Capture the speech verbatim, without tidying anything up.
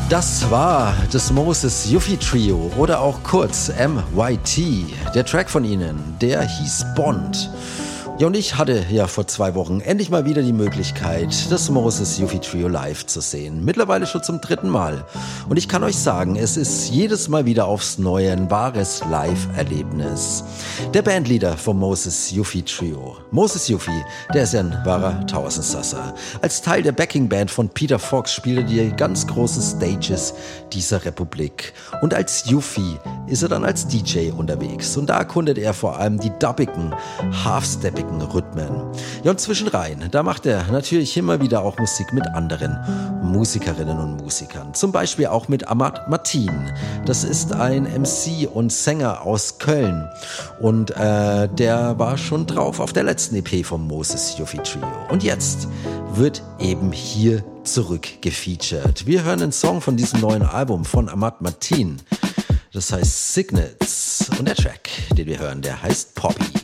Das war das Moses Yuffie Trio oder auch kurz M Y T. Der Track von ihnen, der hieß Bond. Ja, und ich hatte ja vor zwei Wochen endlich mal wieder die Möglichkeit, das Moses Yuffie Trio live zu sehen. Mittlerweile schon zum dritten Mal. Und ich kann euch sagen, es ist jedes Mal wieder aufs Neue ein wahres Live-Erlebnis. Der Bandleader vom Moses Yuffie Trio, Moses Yuffie, der ist ja ein wahrer Tausendsasser. Als Teil der Backing-Band von Peter Fox spielt er die ganz großen Stages dieser Republik. Und als Yuffie ist er dann als D J unterwegs. Und da erkundet er vor allem die dubbigen, half-steppigen Rhythmen. Ja, und zwischenrein, da macht er natürlich immer wieder auch Musik mit anderen Musikerinnen und Musikern. Zum Beispiel auch mit Ahmad Mateen. Das ist ein M C und Sänger aus Köln. Und äh, der war schon drauf auf der letzten E P vom Moses Yuffie Trio. Und jetzt wird eben hier zurück gefeatured. Wir hören einen Song von diesem neuen Album von Ahmad Mateen. Das heißt Signets. Und der Track, den wir hören, der heißt Poppy.